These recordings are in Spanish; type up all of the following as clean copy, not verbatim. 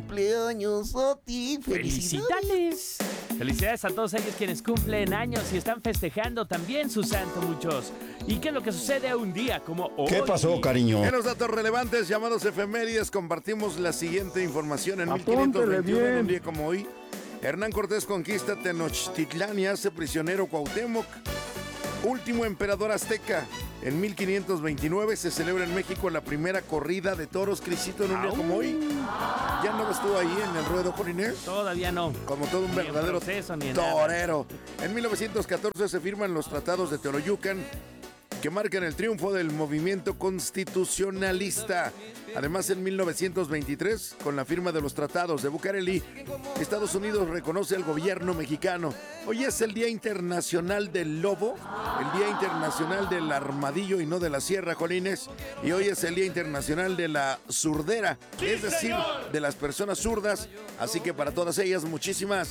cumpleaños a ti. ¡Felicidades! Felicidades a todos ellos quienes cumplen años y están festejando también su santo, muchos. ¿Y qué es lo que sucede un día como hoy? ¿Qué pasó, cariño? En los datos relevantes llamados efemérides compartimos la siguiente información. En Apúntele 1521, en bien. un día como hoy, Hernán Cortés conquista Tenochtitlán y hace prisionero Cuauhtémoc, último emperador azteca. En 1529 se celebra en México la primera corrida de toros, Crisito, en un día como hoy. ¿Ya no estuvo ahí en el ruedo, Poliner? Todavía no. Como todo un Ni en verdadero proceso, ni en torero. En 1914 se firman los tratados de Teoloyucan, que marcan el triunfo del movimiento constitucionalista. Además, en 1923, con la firma de los tratados de Bucareli, Estados Unidos reconoce al gobierno mexicano. Hoy es el Día Internacional del Lobo, el Día Internacional del Armadillo y no de la Sierra, Jolines, y hoy es el Día Internacional de la Surdera, es decir, de las personas zurdas. Así que para todas ellas, muchísimas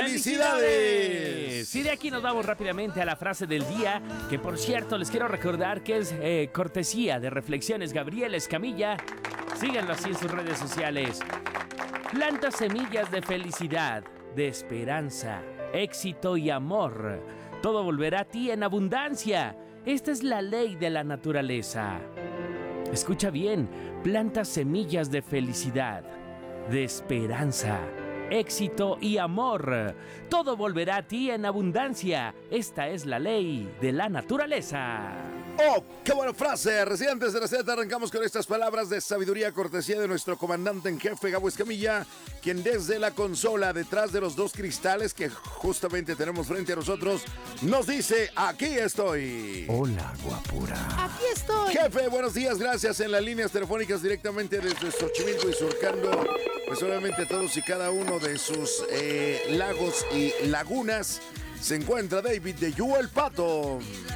felicidades. Y de aquí nos vamos rápidamente a la frase del día, que por cierto les quiero recordar que es cortesía de Reflexiones Gabriel Escamilla. Síganlo así en sus redes sociales. Planta semillas de felicidad, de esperanza, éxito y amor. Todo volverá a ti en abundancia. Esta es la ley de la naturaleza. Escucha bien, planta semillas de felicidad, de esperanza, éxito y amor. Todo volverá a ti en abundancia. Esta es la ley de la naturaleza. ¡Oh, qué buena frase! Residentes de la Z, arrancamos con estas palabras de sabiduría, cortesía de nuestro comandante en jefe, Gabo Escamilla, quien desde la consola, detrás de los dos cristales que justamente tenemos frente a nosotros, nos dice, aquí estoy. Hola, guapura. Aquí estoy. Jefe, buenos días, gracias. En las líneas telefónicas directamente desde Xochimilco y surcando, pues obviamente todos y cada uno de sus lagos y lagunas, se encuentra David de You el Pato.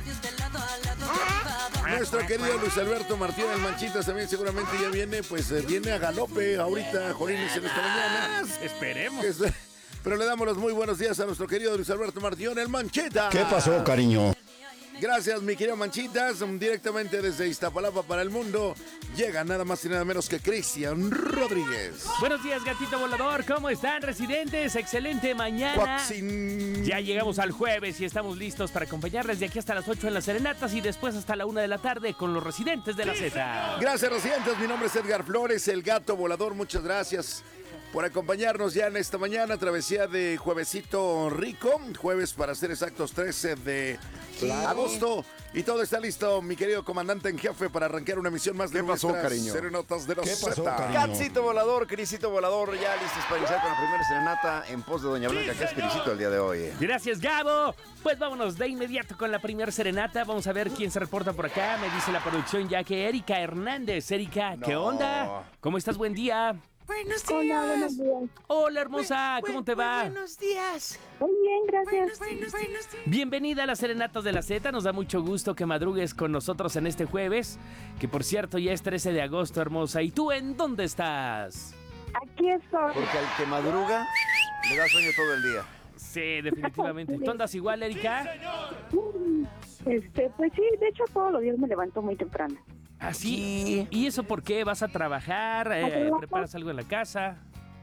Nuestro querido Luis Alberto Martínez el Manchitas también seguramente ya viene, pues viene a galope ahorita, Jolines, en esta mañana. Esperemos. Pero le damos los muy buenos días a nuestro querido Luis Alberto Martínez el Manchita. ¿Qué pasó, cariño? Gracias, mi querido Manchitas. Directamente desde Iztapalapa para el mundo llega nada más y nada menos que Cristian Rodríguez. Buenos días, gatito volador. ¿Cómo están, residentes? Excelente mañana. Cuaxin. Ya llegamos al jueves y estamos listos para acompañarles de aquí hasta las 8 en las serenatas y después hasta la 1 de la tarde con los residentes de la Z. Gracias, residentes. Mi nombre es Edgar Flores, el gato volador. Muchas gracias por acompañarnos ya en esta mañana. Travesía de Juevesito Rico. Jueves, para ser exactos, 13 de agosto. Y todo está listo, mi querido comandante en jefe, para arrancar una misión más de ¿Qué pasó, nuestras cariño? serenatas de los ¿Qué pasó, Z. cariño? Catsito volador, Crisito volador, ya listos para iniciar con la primera serenata en pos de Doña Blanca, que es Crisito el día de hoy. Gracias, Gabo. Pues vámonos de inmediato con la primera serenata. Vamos a ver quién se reporta por acá. Me dice la producción ya que Erika Hernández. Erika, ¿qué onda? ¿Cómo estás? Buen día. Buenos días. Hola, buenos días. Hola, hermosa. ¿Cómo te va? Buenos días. Muy bien, gracias. Buenos días. Bienvenida a las Serenatas de la Z. Nos da mucho gusto que madrugues con nosotros en este jueves, que por cierto ya es 13 de agosto, hermosa. ¿Y tú en dónde estás? Aquí estoy. Porque al que madruga le da sueño todo el día. Sí, definitivamente. ¿Tú andas igual, Erika? Pues sí, de hecho todos los días me levanto muy temprano. ¿Así? ¿Y eso por qué? ¿Vas a trabajar? trabajar. ¿Preparas algo en la casa?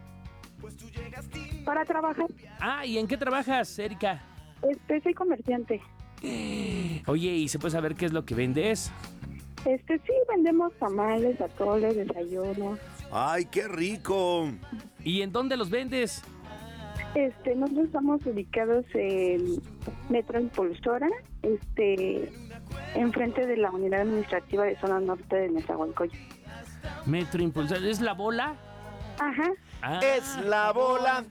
Para trabajar, Ah, ¿y en qué trabajas, Erika? soy comerciante. Oye, ¿y se puede saber qué es lo que vendes? Sí, vendemos tamales, atoles, desayunos. ¡Ay, qué rico! ¿Y en dónde los vendes? Nosotros estamos ubicados en Metro Impulsora, enfrente de la unidad administrativa de zona norte de Nezahualcóyotl. Metro Impulsor. ¿Es la bola? Ajá. Ah. Es la bola.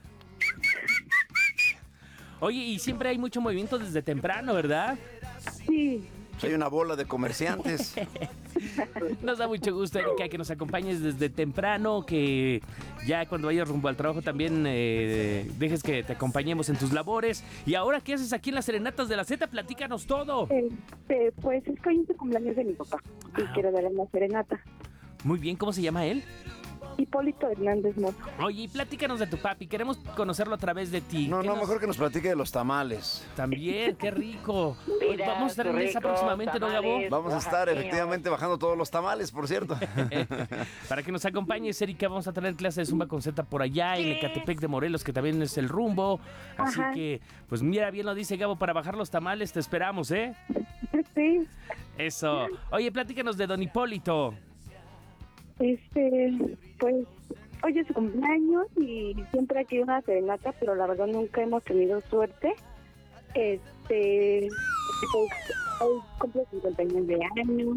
Oye, y siempre hay mucho movimiento desde temprano, ¿verdad? Sí. Soy una bola de comerciantes. Nos da mucho gusto, Erika, que nos acompañes desde temprano, que ya cuando vayas rumbo al trabajo también dejes que te acompañemos en tus labores. Y ahora, ¿qué haces aquí en las Serenatas de la Z? Platícanos todo. Pues es que hoy es el cumpleaños de mi papá y quiero darle una serenata. Muy bien, ¿cómo se llama él? Hipólito Hernández Mozo. Oye, y platícanos de tu papi, queremos conocerlo a través de ti. No, ¿Qué no, nos- mejor que nos platique de los tamales. También, qué rico. Mira, Vamos a estar en qué esa rico, próximamente, ¿no, Gabo? tamales. Vamos a estar Oaxaqueños. efectivamente bajando todos los tamales, por cierto. Para que nos acompañes, Erika, vamos a tener clase de Zumba con Z por allá, en Ecatepec de Morelos, que también es el rumbo. Así Ajá. que, pues mira, bien lo dice Gabo, para bajar los tamales te esperamos, ¿eh? Sí, Eso. Oye, platícanos de Don Hipólito. pues hoy es su cumpleaños y siempre aquí una serenata, pero la verdad nunca hemos tenido suerte. Pues, hoy cumple 59 años.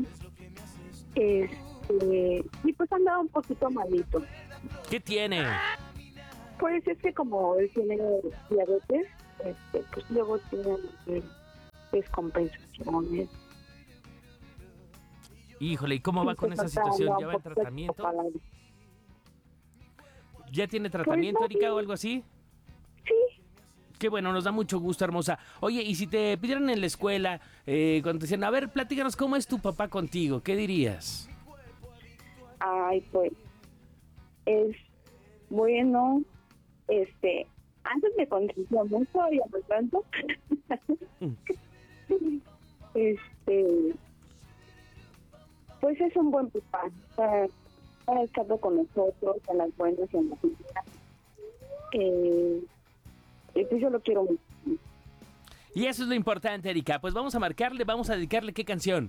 Y pues andaba un poquito malito. ¿Qué tiene? Pues es que como él tiene diabetes, pues luego tiene descompensaciones. Híjole, ¿y cómo va con esa situación? ¿Ya va en tratamiento? ¿Ya tiene tratamiento, Pues, no, Erika, o algo así? Sí, Qué bueno, nos da mucho gusto, hermosa. Oye, y si te pidieran en la escuela, cuando te decían, a ver, platícanos cómo es tu papá contigo, ¿qué dirías? ay, pues es bueno. Antes me consentía mucho y a tanto. Pues es un buen papá. O sea, ha estado con nosotros en las buenas y en las malas. Pues yo lo quiero mucho. Y eso es lo importante, Erika. Pues vamos a marcarle, vamos a dedicarle qué canción.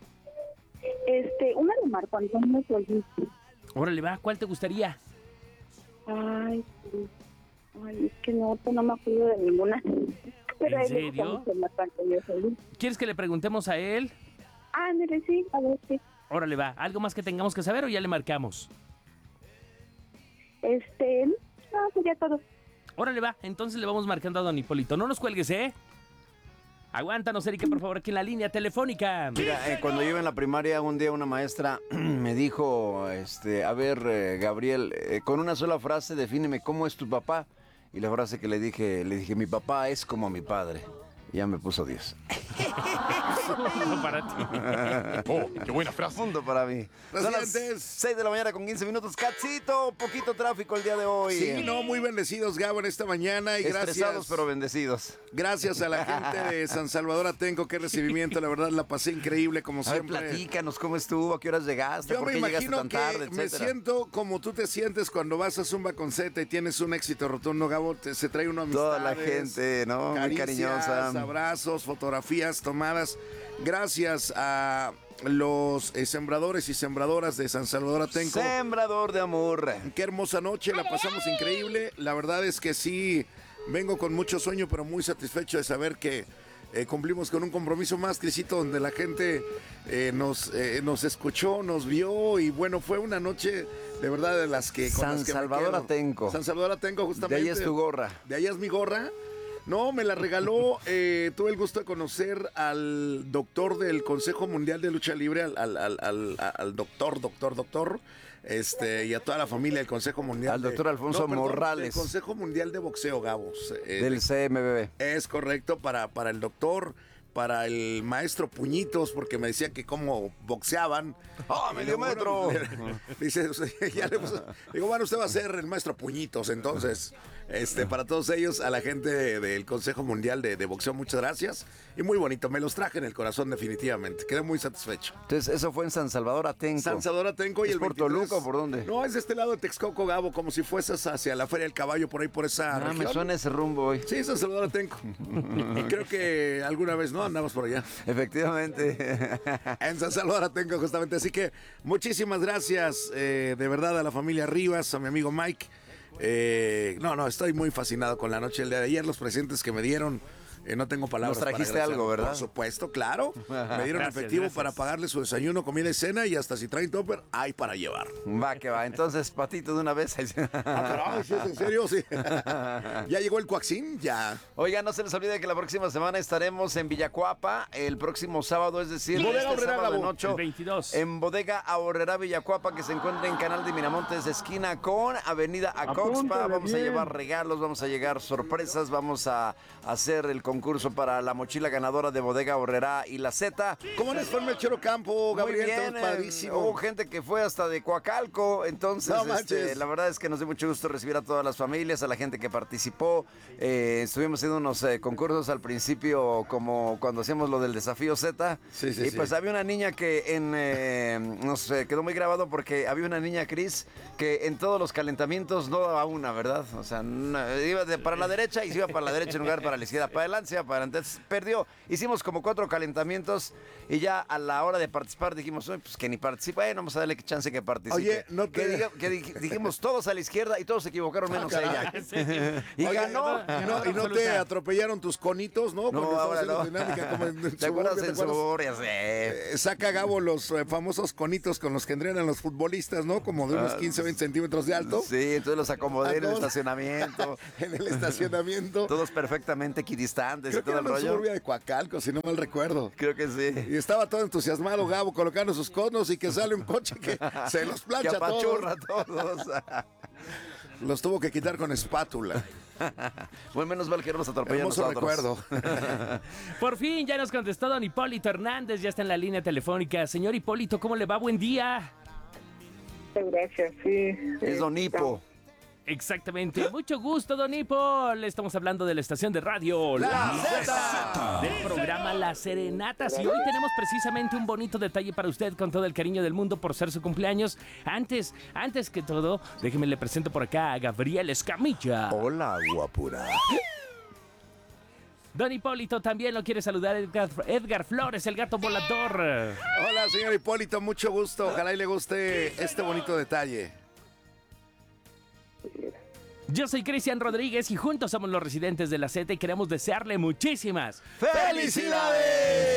Una de Marco Antonio Solís. Órale, va, ¿cuál te gustaría? Ay, sí. Ay, es que no me acuerdo de ninguna. Pero ¿En a él le gusta serio? mucho Marco Antonio Solís. ¿Quieres que le preguntemos a él? Ándale, sí, a ver, sí. Órale, va. ¿Algo más que tengamos que saber o ya le marcamos? No, sería todo. Órale, va. Entonces le vamos marcando a Don Hipólito. No nos cuelgues, ¿eh? Aguántanos, Erika, por favor, aquí en la línea telefónica. Mira, cuando yo iba en la primaria, un día una maestra me dijo, a ver, Gabriel, con una sola frase defíneme cómo es tu papá. Y la frase que le dije, mi papá es como mi padre. Y ya me puso 10. Para ti. Oh, qué buena frase. Punto para mí. Son las Presidentes. 6 de la mañana con 15 minutos. Catsito, poquito tráfico el día de hoy. Sí, no, muy bendecidos, Gabo, en esta mañana y Estresados gracias. pero bendecidos. Gracias a la gente de San Salvador Atenco, qué recibimiento, la verdad la pasé increíble como A ver, siempre. platícanos cómo estuvo, a qué horas llegaste, Yo por me qué llegaste imagino tan que tarde, me etcétera. siento como tú te sientes cuando vas a Zumba con Z y tienes un éxito rotundo, Gabo, se trae una amistad. Toda la gente, ¿no? Muy cariñosa. Abrazos, fotografías tomadas. Gracias a los sembradores y sembradoras de San Salvador Atenco. Sembrador de amor. Qué hermosa noche, la pasamos increíble. La verdad es que sí, vengo con mucho sueño, pero muy satisfecho de saber que cumplimos con un compromiso más, Crisito, donde la gente nos escuchó, nos vio y bueno, fue una noche de verdad de las que... con San las que me Salvador quedo. Atenco. San Salvador Atenco, justamente. De ahí es tu gorra. De ahí es mi gorra. No, me la regaló, tuve el gusto de conocer al doctor del Consejo Mundial de Lucha Libre, al doctor, y a toda la familia del Consejo Mundial. Al doctor Alfonso Morrales. Del Consejo Mundial de Boxeo, Gabos. Del CMBB. Es correcto, para el doctor, para el maestro Puñitos, porque me decía que cómo boxeaban. ¡Ah, medio metro! Dice, ya le puso, digo, bueno, usted va a ser el maestro Puñitos, entonces, para todos ellos, a la gente del Consejo Mundial de Boxeo, muchas gracias. Y muy bonito, me los traje en el corazón definitivamente, quedé muy satisfecho. Entonces, eso fue en San Salvador Atenco. San Salvador Atenco y ¿Es el por 23. Toluca o por dónde? No, es de este lado de Texcoco, Gabo, como si fueses hacia la Feria del Caballo, por ahí, por esa Ah, región. me suena ese rumbo hoy. Sí, San Salvador Atenco. Y creo que alguna vez, ¿no? Andamos por allá. Efectivamente. En San Salvador Atenco, justamente. Así que muchísimas gracias, de verdad, a la familia Rivas, a mi amigo Mike. Estoy muy fascinado con la noche del día de ayer, los presentes que me dieron. No tengo palabras. Nos trajiste para agradecer. algo, ¿verdad? Por supuesto, claro. Me dieron Gracias, efectivo gracias. para pagarle su desayuno, comida y cena y hasta si traen topper, hay para llevar. Va que va. Entonces, patito de una vez. Caray, ¿sí es en serio? Sí. ¿Ya llegó el Coaxín? Ya. Oiga, no se les olvide que la próxima semana estaremos en Villacuapa, el próximo sábado, es decir, Bodega este Aurrera, sábado en Gabo. 8, El 22. en Bodega Aurrera Villacuapa, que se encuentra en Canal de Miramontes, esquina con Avenida Acoxpa. Vamos a llevar regalos, vamos a llegar sorpresas, vamos a hacer el concurso concurso para la mochila ganadora de Bodega Horrera y La Z. ¿Cómo les fue en Melchor Campo, Gabriel? Muy bien, Padrísimo. hubo gente que fue hasta de Coacalco, entonces No manches. la verdad es que nos dio mucho gusto recibir a todas las familias, a la gente que participó. Estuvimos haciendo unos concursos al principio, como cuando hacíamos lo del desafío Z. Sí, y pues había una niña que nos quedó muy grabado porque había una niña, Cris, que en todos los calentamientos no daba una, ¿verdad? O sea, iba para la derecha y se iba para la derecha en lugar para la izquierda, para adelante, se iba para adelante. Entonces perdió. Hicimos como 4 calentamientos y ya a la hora de participar dijimos, pues que ni participa, vamos a darle chance que participe. Oye, no te... Dijimos todos a la izquierda y todos se equivocaron menos ella. Y Oye, ganó. ¿Y no te atropellaron tus conitos, no? No, Cuando ahora estabas no. haciendo dinámica, como en ¿Te acuerdas Suburbia, en Suburbia? Sí. Saca Gabo los famosos conitos con los que entrenan los futbolistas, ¿no? Como de unos 15 o 20 centímetros de alto. Sí, entonces los acomodé en el todos. estacionamiento. En el estacionamiento. Todos perfectamente equidistantes Creo y que todo era el una rollo. Suburbia de Coacalco, si no mal recuerdo. Creo que sí. Y estaba todo entusiasmado Gabo colocando sus conos y que sale un coche que se los Que plancha todos. apachurra a todos. Los tuvo que quitar con espátula. Bueno, menos mal que no nos atropellan Hermoso nosotros. recuerdo. Por fin ya nos contestó don Hipólito Hernández, ya está en la línea telefónica. Señor Hipólito, ¿cómo le va? Buen día. Gracias, sí. Es Don Hipo. Exactamente, mucho gusto, don Hipo. Le estamos hablando de la estación de radio La Z, del programa Las Serenatas. Y hoy tenemos precisamente un bonito detalle para usted con todo el cariño del mundo por ser su cumpleaños. Antes que todo, déjeme le presento por acá a Gabriel Escamilla. Hola, guapura. Don Hipólito también lo quiere saludar Edgar Flores, el gato volador. Hola, señor Hipólito, mucho gusto. Ojalá y le guste este bonito detalle. Yo soy Cristian Rodríguez y juntos somos los residentes de la Z y queremos desearle muchísimas ¡Felicidades!